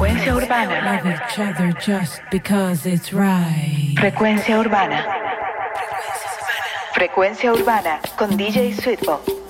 Frecuencia urbana. Love each other just because it's right. Frecuencia urbana. Frecuencia urbana con DJ Sweetbo.